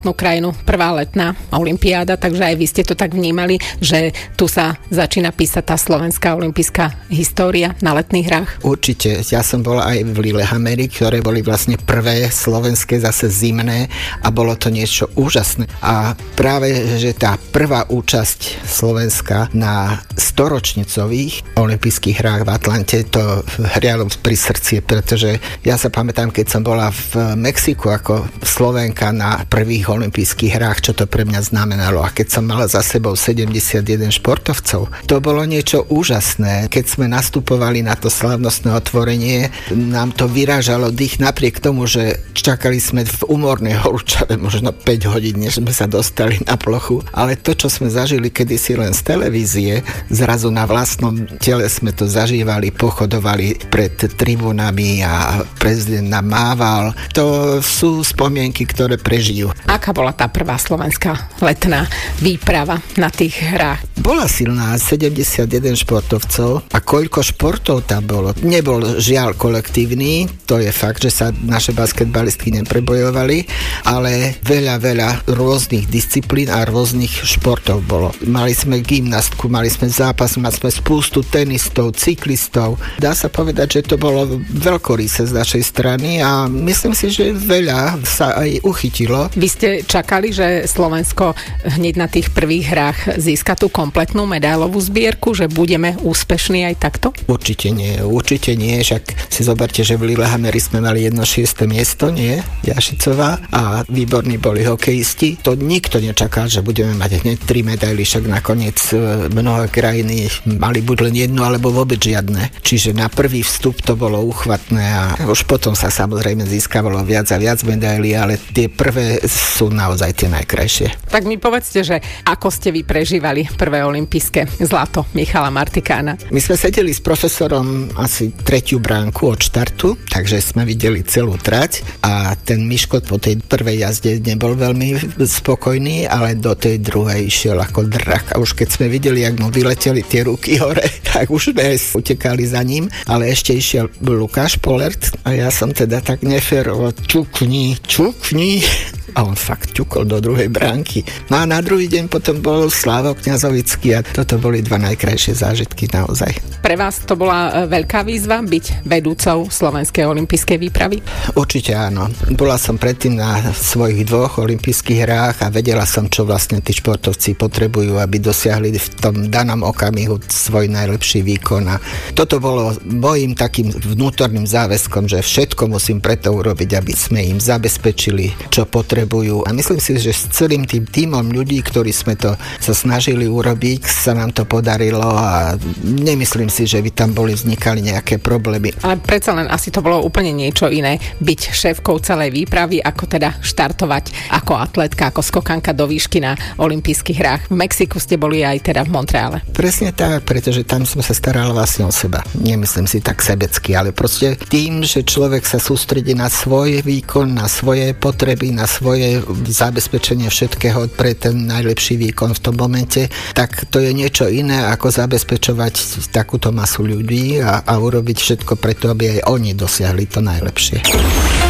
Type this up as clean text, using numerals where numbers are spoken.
krajinu, prvá letná olympiáda, takže aj vy ste to tak vnímali, že tu sa začína písať tá slovenská olympijská história na letných hrách? Určite. Ja som bol aj v Lillehammeri, ktoré boli vlastne prvé slovenské, zase zimné a bolo to niečo úžasné. A práve, že tá prvá účasť Slovenska na storočnicových olympijských hrách v Atlante, to hrialo pri srdci, pretože ja sa pamätám, keď som bola v Mexiku ako Slovenka na prvých olympijských hrách, čo to pre mňa znamenalo. A keď som mala za sebou 71 športovcov, to bolo niečo úžasné. Keď sme nastupovali na to slávnostné otvorenie, nám to vyrážalo dých napriek tomu, že čakali sme v umornej horúčave možno 5 hodín, než sme sa dostali na plochu. Ale to, čo sme zažili kedysi len z televízie, zrazu na vlastnom tele sme to zažívali, pochodovali pred tribúnami a prezident nám mával. To sú spomienky, ktoré prežijú. Aká bola tá prvá slovenská letná výprava na tých hrách? Bola silná, 71 športovcov a koľko športov tam bolo. Nebol žiaľ kolektívny, to je fakt, že sa naše basketbalistky neprebojovali, ale veľa rôznych disciplín a rôznych športov bolo. Mali sme gymnastku, mali sme zápas, mali sme spústu tenistov, cyklistov. Dá sa povedať, že to bolo veľkorysé z našej strany a myslím si, že veľa sa aj uchytilo. Vy ste čakali, že Slovensko hneď na tých prvých hrách získa tú kompletnú medailovú zbierku, že budeme úspešní aj takto? Určite nie, však si zoberte, že v Lillehammeri sme mali 1/6 miesto, nie? Jašicová a výborní boli hokejisti. To nikto nečakal, že budeme mať hneď 3 medaily, však nakoniec mnohé krajiny mali buď len jednu, alebo vôbec žiadne. Čiže na prvý vstup to bolo úchvatné a už potom sa samozrejme získavalo viac a viac medailí, ale tie prvé sú naozaj tie najkrajšie. Tak mi povedzte, že ako ste vy prežívali prvé olympijské zlato Michala Martikána? My sme sedeli s profesorom asi 3. bránku od štartu, takže sme videli celú trať a ten Miško po tej prvej jazde nebol veľmi spokojný, ale do tej druhej išiel ako drak. A už keď sme videli, jak mu vyleteli tie ruky hore, tak už sme utekali za ním, ale ešte išiel Lukáš Polert a ja som teda tak neférovo čukni. A on fakt ťukol do druhej bránky. No a na druhý deň potom bol Slavo Kňazovický a toto boli 2 najkrajšie zážitky naozaj. Pre vás to bola veľká výzva byť vedúcou slovenskej olympijskej výpravy? Určite áno. Bola som predtým na svojich 2 olympijských hrách a vedela som, čo vlastne tí športovci potrebujú, aby dosiahli v tom danom okamihu svoj najlepší výkon. A toto bolo mojím takým vnútorným záväzkom, že všetko musím preto urobiť, aby sme im zabezpečili, čo potrebujú. A myslím si, že s celým tým tímom ľudí, ktorí sme to sa snažili urobiť, sa nám to podarilo a nemyslím si, že by tam vznikali nejaké problémy. Ale predsa len asi to bolo úplne niečo iné byť šéfkou celej výpravy, ako teda štartovať ako atletka, ako skokanka do výšky na olympijských hrách. V Mexiku ste boli aj teda v Montreale. Presne tak, pretože tam som sa staral vlastne o seba. Nemyslím si tak sebecky, ale proste tým, že človek sa sústredí na svoj výkon, na svoje potreby, na svoje zabezpečenie všetkého pre ten najlepší výkon v tom momente, tak to je niečo iné, ako zabezpečovať takúto masu ľudí a urobiť všetko preto, aby aj oni dosiahli to najlepšie.